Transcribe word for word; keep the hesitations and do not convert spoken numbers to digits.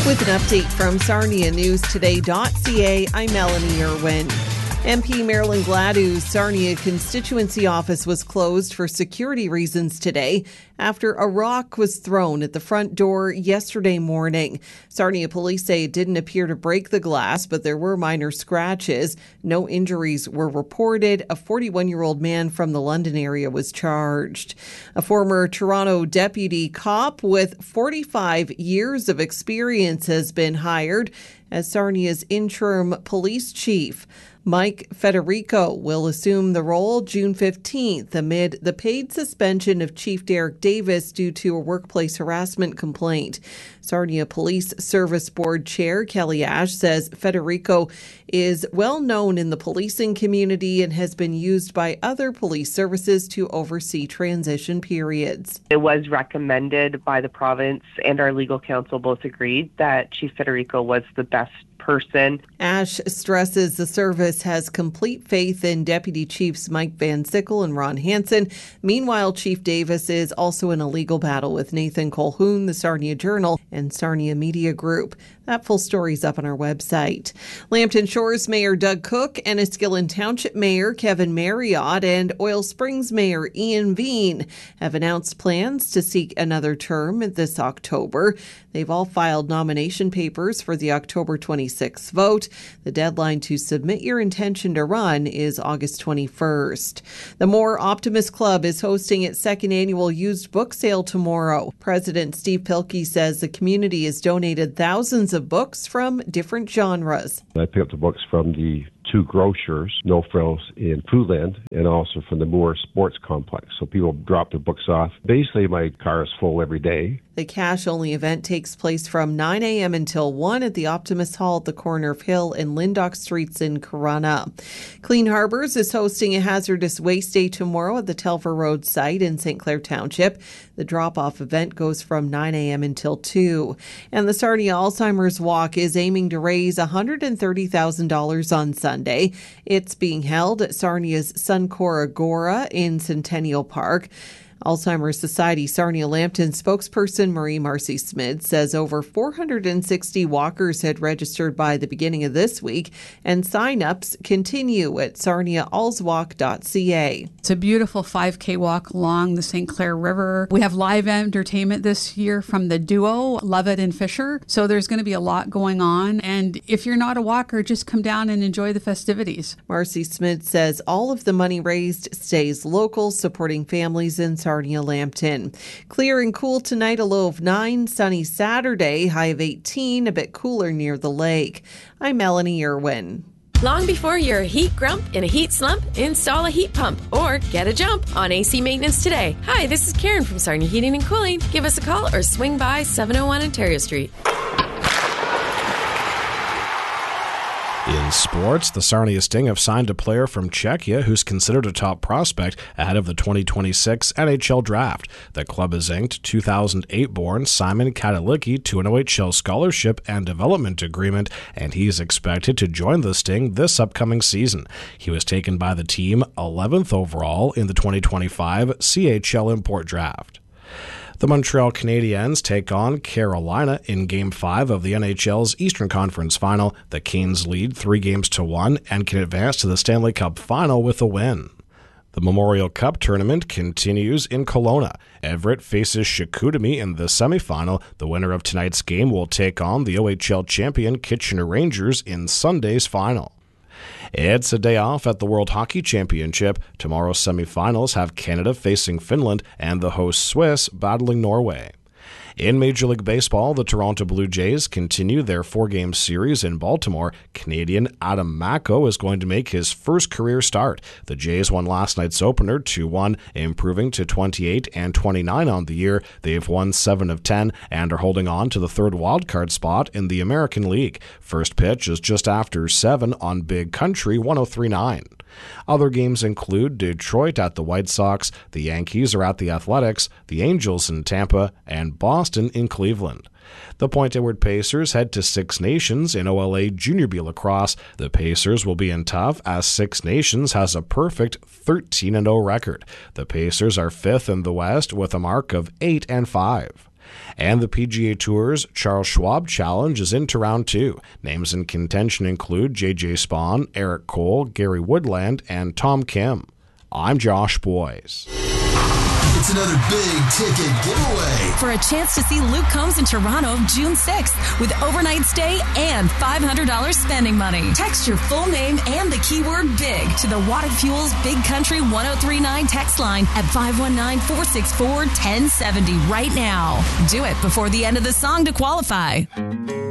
With an update from Sarnia News Today dot C A, I'm Melanie Irwin. M P Marilyn Gladdew's Sarnia constituency office was closed for security reasons today after a rock was thrown at the front door yesterday morning. Sarnia police say it didn't appear to break the glass, but there were minor scratches. No injuries were reported. A forty-one-year-old man from the London area was charged. A former Toronto deputy cop with forty-five years of experience has been hired as Sarnia's interim police chief. Mike Federico will assume the role June fifteenth amid the paid suspension of Chief Derek Davis due to a workplace harassment complaint. Sarnia Police Service Board Chair Kelly Ash says Federico is well known in the policing community and has been used by other police services to oversee transition periods. It was recommended by the province, and our legal counsel both agreed that Chief Federico was the best person. Ash stresses the service has complete faith in Deputy Chiefs Mike Van Sickle and Ron Hansen. Meanwhile, Chief Davis is also in a legal battle with Nathan Colhoun, the Sarnia Journal, and Sarnia Media Group. That full story is up on our website. Lambton Shores Mayor Doug Cook, Enniskillen Township Mayor Kevin Marriott, and Oil Springs Mayor Ian Veen have announced plans to seek another term this October. They've all filed nomination papers for the October twenty-sixth vote. The deadline to submit your intention to run is August twenty-first. The More Optimist Club is hosting its second annual used book sale tomorrow. President Steve Pilkey says the community has donated thousands of books from different genres. I picked up the books from the two grocers, No Frills in Foodland, and also from the Moore Sports Complex. So people drop their books off. Basically, my car is full every day. The cash-only event takes place from nine a.m. until one at the Optimist Hall at the corner of Hill and Lindock Streets in Corunna. Clean Harbors is hosting a hazardous waste day tomorrow at the Telfer Road site in Saint Clair Township. The drop-off event goes from nine a.m. until two. And the Sarnia Alzheimer's Walk is aiming to raise one hundred thirty thousand dollars on Sunday. It's being held at Sarnia's Suncor Agora in Centennial Park. Alzheimer's Society Sarnia Lambton spokesperson Marie Marcy Smith says over four hundred sixty walkers had registered by the beginning of this week, and sign-ups continue at sarnia alz walk dot c a. It's a beautiful five K walk along the Saint Clair River. We have live entertainment this year from the duo Lovett and Fisher, so there's going to be a lot going on, and if you're not a walker, just come down and enjoy the festivities. Marcy Smith says all of the money raised stays local, supporting families in Sarnia Lambton. Clear and cool tonight, a low of nine. Sunny Saturday, high of eighteen, a bit cooler near the lake. I'm Melanie Irwin. Long before you're a heat grump in a heat slump, install a heat pump or get a jump on A C maintenance today. Hi, this is Karen from Sarnia Heating and Cooling. Give us a call or swing by seven oh one Ontario Street. In sports, the Sarnia Sting have signed a player from Czechia who's considered a top prospect ahead of the twenty twenty-six N H L draft. The club has inked two thousand eight-born Simon Katalicki to an O H L scholarship and development agreement, and he's expected to join the Sting this upcoming season. He was taken by the team eleventh overall in the twenty twenty-five C H L import draft. The Montreal Canadiens take on Carolina in Game five of the N H L's Eastern Conference Final. The Canes lead three games to one and can advance to the Stanley Cup Final with a win. The Memorial Cup tournament continues in Kelowna. Everett faces Chicoutimi in the semifinal. The winner of tonight's game will take on the O H L champion Kitchener Rangers in Sunday's final. It's a day off at the World Hockey Championship. Tomorrow's semifinals have Canada facing Finland and the host Swiss battling Norway. In Major League Baseball, the Toronto Blue Jays continue their four-game series in Baltimore. Canadian Adam Macko is going to make his first career start. The Jays won last night's opener two one, improving to twenty-eight and twenty-nine on the year. They've won seven of ten and are holding on to the third wildcard spot in the American League. First pitch is just after seven on Big Country one oh three point nine. Other games include Detroit at the White Sox, the Yankees are at the Athletics, the Angels in Tampa, and Boston in Cleveland. The Point Edward Pacers head to Six Nations in O L A Junior B lacrosse. The Pacers will be in tough as Six Nations has a perfect thirteen and oh record. The Pacers are fifth in the West with a mark of eight and five. And the P G A Tour's Charles Schwab Challenge is into round two. Names in contention include J J Spawn, Eric Cole, Gary Woodland, and Tom Kim. I'm Josh Boyes. It's another big ticket giveaway. For a chance to see Luke Combs in Toronto June sixth with overnight stay and five hundred dollars spending money. Text your full name and the keyword BIG to the Water Fuels Big Country one oh three nine text line at five one nine, four six four, one oh seven oh right now. Do it before the end of the song to qualify.